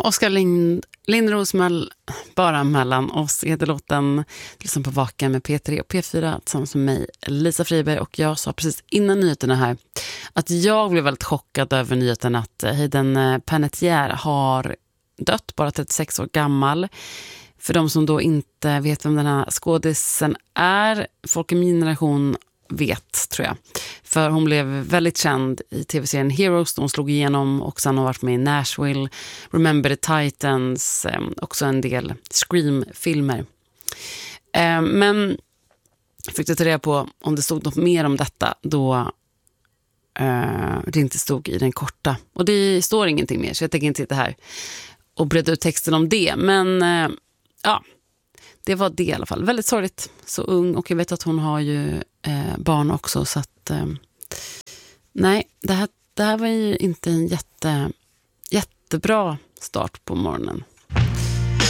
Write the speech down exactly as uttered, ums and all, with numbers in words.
Oskar Lind, Lindros möll bara mellan oss. Heter låten liksom på Vaken med P tre och P fyra tillsammans med mig, Lisa Friberg. Och jag sa precis innan nyheterna här att jag blev väldigt chockad över nyheten att Hayden Panettiere har dött, bara trettiosex år gammal. För de som då inte vet vem den här skådisen är, folk i min generation vet, tror jag. För hon blev väldigt känd i tv-serien Heroes, hon slog igenom, och sen har varit med i Nashville, Remember the Titans, eh, också en del Scream-filmer. Eh, men jag fick ta reda på om det stod något mer om detta då eh, det inte stod i den korta. Och det står ingenting mer, så jag tänker inte sitta här och breda ut texten om det. Men eh, ja, det var det i alla fall. Väldigt sorgligt, så ung, och jag vet att hon har ju eh, barn också, så att eh, nej, det här, det här var ju inte en jätte, jättebra start på morgonen.